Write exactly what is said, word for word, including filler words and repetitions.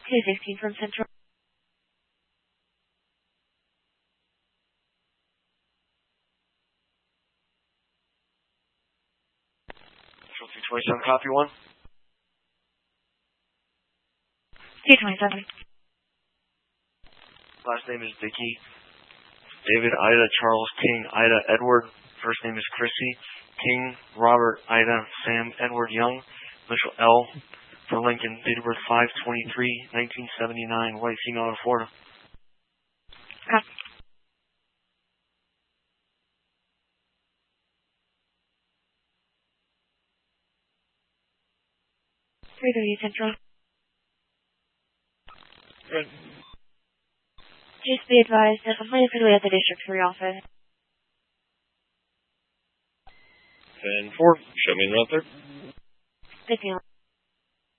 two fifteen from Central. Central two twenty-seven, copy one. two twenty-seven. Last name is Dickey. David, Ida, Charles, King, Ida, Edward. First name is Chrissy. King, Robert, Ida, Sam, Edward, Young. Initial L for Lincoln. Date of birth five twenty-three nineteen seventy-nine. White, female, in Florida. Copy. three thirty Central. Good. Just be advised that complaint is at the District three office. ten four. Show me the route there. Thank you.